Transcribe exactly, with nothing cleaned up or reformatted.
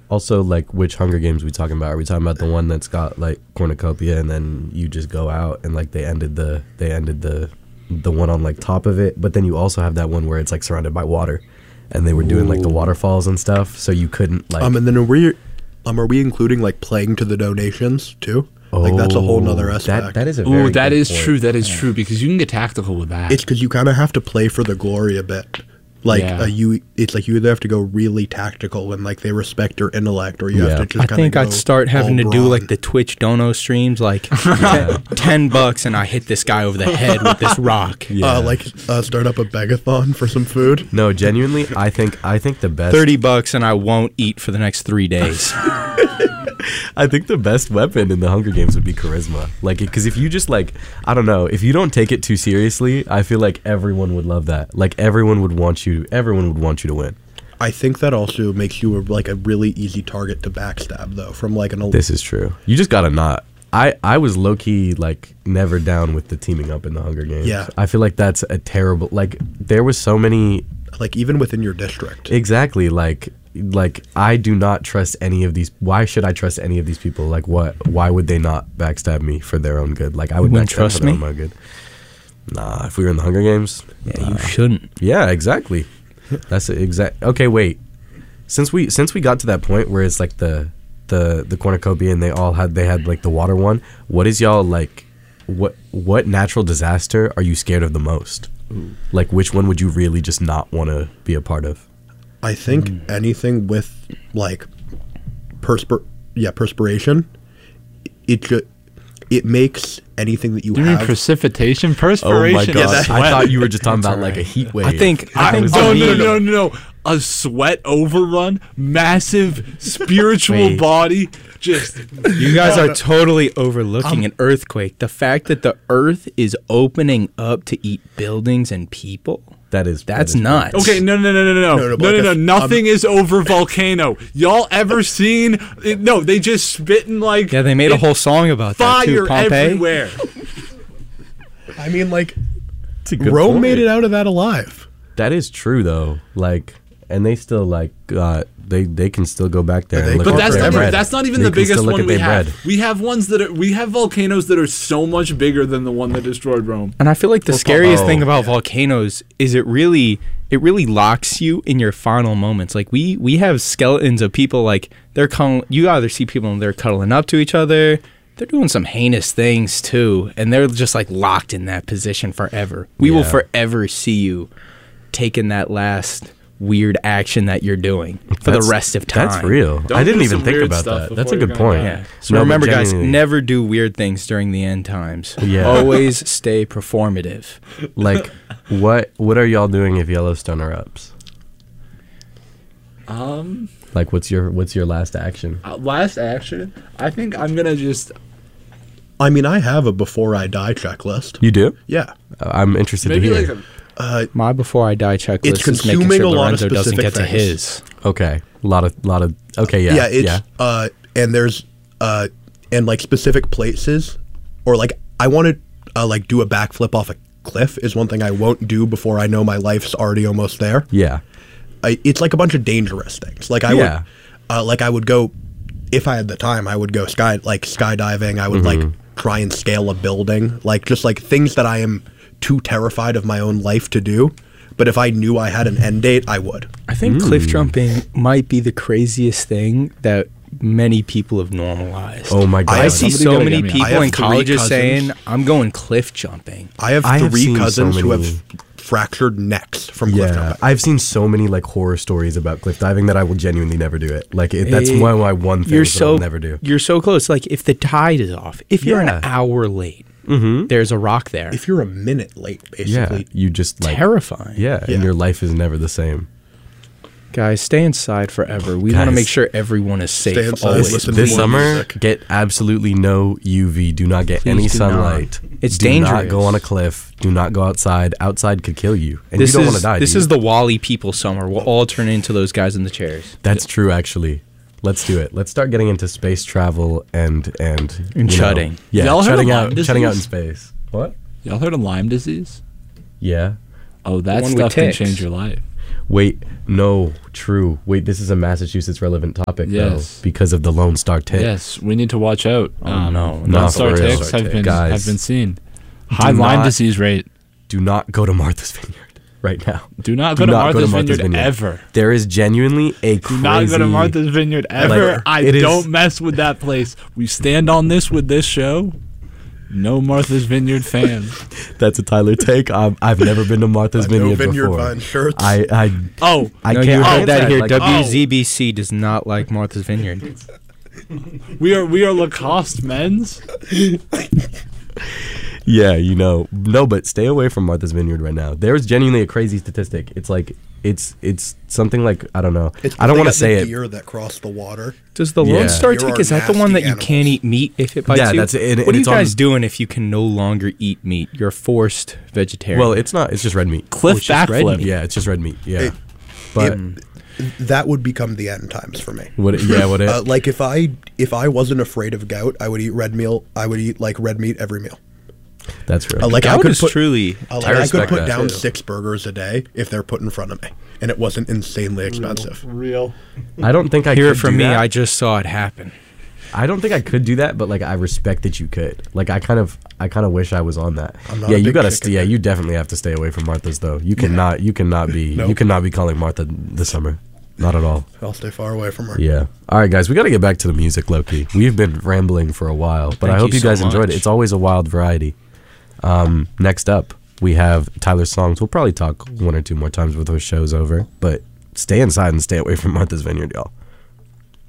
Also, like, which Hunger Games we talking about? Are we talking about the one that's got like cornucopia and then you just go out and like they ended the they ended the the one on like top of it, but then you also have that one where it's like surrounded by water, and they were doing like the waterfalls and stuff, so you couldn't like. Um, and then are we, um, are we including like playing to the donations too? Oh, like that's a whole nother aspect. That, that is a very Ooh, that is point. true. That is yeah. true because you can get tactical with that. It's because you kind of have to play for the glory a bit. Like yeah. uh, you, it's like you either have to go really tactical and like they respect your intellect, or you yeah. have to just. I think I'd start having to brawn. do like the Twitch dono streams, like yeah. ten bucks, and I hit this guy over the head with this rock. Yeah. Uh, like uh, start up a begathon for some food. No, genuinely, I think I think the best thirty bucks, and I won't eat for the next three days. I think the best weapon in the Hunger Games would be charisma. Like, because if you just like, I don't know, if you don't take it too seriously, I feel like everyone would love that. Like, everyone would want you. Everyone would want you to win. I think that also makes you a, like a really easy target to backstab, though. From like an. This is true. You just gotta not. I I was low key like never down with the teaming up in the Hunger Games. Yeah. I feel like that's a terrible. Like, there was so many. Like even within your district. Exactly. Like. Like, I do not trust any of these. Why should I trust any of these people? Like, what? Why would they not backstab me for their own good? Like, I would not trust for me. their own good. Nah, if we were in the Hunger Games, yeah, nah. you shouldn't. Yeah, exactly. That's the exact. Okay, wait. Since we since we got to that point where it's like the the the cornucopia and they all had they had like the water one. What is y'all like? What what natural disaster are you scared of the most? Ooh. Like, which one would you really just not want to be a part of? I think mm. anything with like perspir yeah perspiration, it ju- it makes anything that you, you have mean precipitation, perspiration. Oh my god! Yeah, I thought you were just talking about right. like a heat wave. I think. I, I think. No, no, no, no, no. A sweat overrun, massive spiritual body. Just you guys are totally overlooking um, an earthquake. The fact that the earth is opening up to eat buildings and people. That is that's that is nuts. Okay, no, no, no, no, no, no, no, no, no, no. Nothing um, is over volcano. Y'all ever seen? It, no, they just spitting like yeah. They made a whole song about that too. Fire Pompeii. everywhere. I mean, like Rome point. made it out of that alive. That is true though. Like, and they still like uh, they they can still go back there. And look but at that's their not bread. even, that's not even they the biggest one we have. Bread. We have ones that are we have volcanoes that are so much bigger than the one that destroyed Rome. And I feel like the well, scariest oh, thing about yeah. volcanoes is it really it really locks you in your final moments. Like we we have skeletons of people like they're cuddling, you either see people and they're cuddling up to each other. They're doing some heinous things too, and they're just like locked in that position forever. We yeah. will forever see you taking that last weird action that you're doing for that's, the rest of time. That's real. Don't I didn't even think about that. That's a good point. Yeah. So no, remember, guys, never do weird things during the end times. Yeah. Always stay performative. Like, what what are y'all doing if Yellowstone erupts? Um. Like, what's your what's your last action? Uh, last action? I think I'm gonna just. I mean, I have a before I die checklist. You do? Yeah. Uh, I'm interested Maybe to hear. Like a, uh, My before I die checklist it's is making consuming sure a lot Lorenzo of doesn't get specific to things. his. Okay, a lot of lot of. Okay, yeah, yeah. It's, yeah. Uh, and there's uh, and like specific places, or like I want to uh, like do a backflip off a cliff is one thing I won't do before I know my life's already almost there. Yeah. I, it's like a bunch of dangerous things. Like I yeah. would, uh, like I would go, if I had the time, I would go sky like skydiving. I would mm-hmm. like try and scale a building, like just like things that I am too terrified of my own life to do. But if I knew I had an end date, I would. I think mm. cliff jumping might be the craziest thing that many people have normalized. Oh my god! I see so many people in colleges cousins. saying, "I'm going cliff jumping." I have I three have cousins so who have fractured necks from cliff yeah, jumping. I've seen so many like horror stories about cliff diving that I will genuinely never do it. Like it, that's Hey, one of my one thing that so, I'll never do. You're so close. Like if the tide is off, if you're Yeah. an hour late, Mm-hmm. there's a rock there. If you're a minute late, Yeah, basically, you just like Terrifying. Yeah, Yeah. and your life is never the same. Guys, stay inside forever. We Guys, want to make sure everyone is stay safe inside, always. listen to This more summer, music. get absolutely no U V. Do not get Please any do sunlight. not. It's do dangerous. not go on a cliff. Do not go outside. Outside could kill you, and This you don't is want to die. this do you? is the Wally people summer. We'll all turn into those guys in the chairs. That's true, actually. Let's do it. Let's start getting into space travel and and And you know, chutting. Yeah, Y'all heard chutting of out, Lyme chutting out in disease? space. What? Y'all heard of Lyme disease? Yeah. Oh, that one with stuff can ticks. change your life. Wait, no, true. Wait, this is a Massachusetts relevant topic, Yes. though, because of the Lone Star tick. Yes, we need to watch out. Oh, no. No, Lone Star for real. ticks have been Guys, have been seen. High Lyme not- disease rate. Do not go to Martha's Vineyard right now. Do not Do go to not Martha's, go to Martha's Vineyard, Vineyard. ever. There is genuinely a Do crazy... not go to Martha's Vineyard ever. Like, I it is- don't mess with that place. We stand on this with this show. No Martha's Vineyard fans. That's a Tyler take. I'm, I've never been to Martha's I know Vineyard vineyard before. vine shirts. I, I, Oh, I no, can't. you I heard that here. like, W Z B C does not like Martha's Vineyard. we are we are Lacoste men's. Yeah, you know, no, but stay away from Martha's Vineyard right now. There's genuinely a crazy statistic. It's like it's it's something like I don't know. It's I don't they want to got say the it. deer that crossed the water. Does the Yeah. Lone Star Here tick, are is that the one that nasty you can't animals. eat meat if it bites Yeah, you? that's it, and- what and are you it's on- guys doing if you can no longer eat meat? You're forced vegetarian. Well, it's not. It's just red meat. Cliff it's just red backflip. meat. Yeah, it's just red meat. Yeah, It- but it- that would become the end times for me. what? It, yeah, what? It, Uh, like if I if I wasn't afraid of gout, I would eat red meal. I would eat like red meat every meal. that's real. Uh, like I Gout could is put, truly. uh, like I I, could respect put that, down too. six burgers a day if they're put in front of me, and it wasn't insanely expensive. Real. I don't think I Hear could it from do me. that. I just saw it happen. I don't think I could do that, but like I respect that you could. Like I kind of, I kind of wish I was on that. I'm not Yeah, a you big gotta. chicken St- yeah, guy. you definitely have to stay away from Martha's though. You cannot. You cannot be. You Nope. cannot be calling Martha this summer. Not at all. I'll stay far away from her. Yeah. All right, guys, we got to get back to the music, Loki. We've been rambling for a while, but Thank I hope you you so guys enjoyed much. it. It's always a wild variety. Um, next up, we have Tyler's songs. We'll probably talk one or two more times before the show's over, but stay inside and stay away from Martha's Vineyard, y'all.